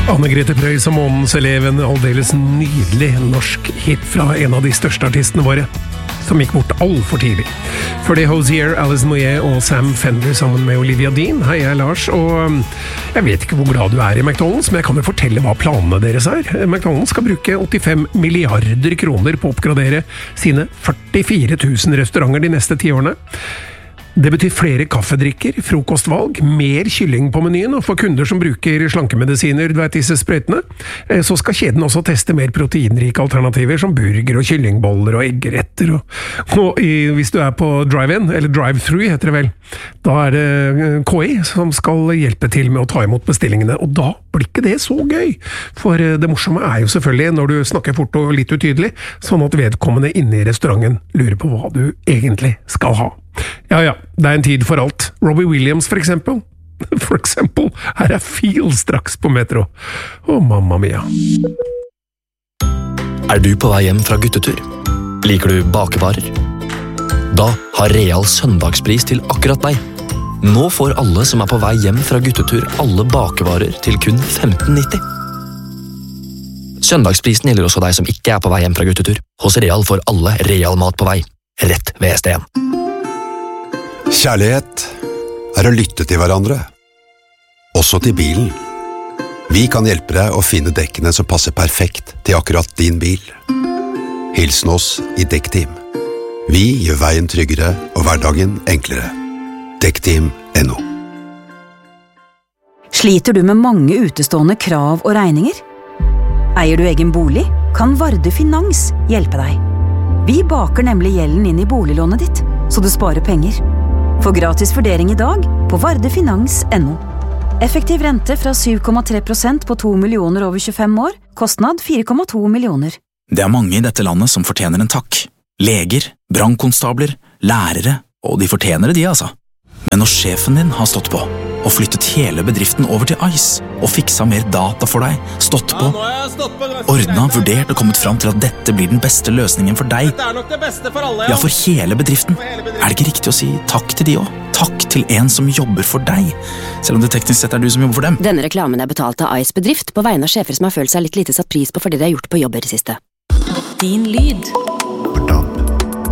Anne-Grete Preus og Månens elev, en aldeles nydelig norsk hit fra en av de største artistene våre, som gikk bort alt for tidlig. Før det Hozier, Alison Moyet og Sam Fender sammen med Olivia Dean. Hei, jeg er Lars, og jeg vet ikke hvor glad du er i McDonald's, men jeg kan jo fortelle hva planene deres er. McDonald's skal bruke 85 milliarder kroner på å oppgradere sine 44 000 restauranter de neste 10 årene. Det betyr flere kaffedrikker, frokostvalg, mer kylling på menyen, og for kunder som bruker slankemedisiner, du vet disse sprøytene, så skal kjeden også teste mer proteinrike alternativer, som burger og kyllingboller og eggretter. Hvis du er på drive-in, eller drive-thru heter det vel, da er det KI som skal hjelpe til med å ta imot bestillingene, og da blir ikke det så gøy. For det morsomme er jo selvfølgelig når du snakker fort og litt utydelig, sånn at vedkommende inne i restauranten lurer på hva du egentlig skal ha. Ja, det er en tid for alt. Robbie Williams for eksempel. Her er Feel straks på Metro. Mamma mia. Er du på vei hjem fra guttetur? Liker du bakevarer? Da har Real søndagspris til akkurat deg. Nå får alle som er på vei hjem fra guttetur alle bakevarer til kun 15,90. Søndagsprisen gjelder også deg som ikke er på vei hjem fra guttetur. Hos Real får alle Real mat på vei. Rett ved ST1. Kjærlighet er å lytte til hverandre, også til bilen. Vi kan hjelpe deg å finne dekkene som passer perfekt til akkurat din bil. Hilsen oss i Dekkteam. Vi gjør veien tryggere og hverdagen enklere. Dekkteam.no. Sliter du med mange utestående krav og regninger? Eier du egen bolig? Kan Varde Finans hjelpe deg? Vi baker nemlig gjelden inn i boliglånet ditt, så du sparer penger. Få gratis vurdering i dag på vardefinans.no. Effektiv rente fra 7,3% på 2 millioner over 25 år. Kostnad 4,2 millioner. Det er mange i dette landet som fortjener en takk. Leger, brandkonstabler, lærere, og de fortjener det de, altså. Men når sjefen din har stått på, og flyttet hele bedriften over til ICE, og fiksa mer data for deg, stått på, ordnet, vurdert og kommet fram til at dette blir den beste løsningen for deg, dette er nok det beste for alle, ja, for hele bedriften, er det ikke riktig å si takk til de også? Takk til en som jobber for deg, selv om det teknisk sett er du som jobber for dem. Denne reklamen er betalt av ICE bedrift på vegne av sjefer som har følt seg litt lite satt pris på fordi de har gjort på jobb i det siste. Din lyd.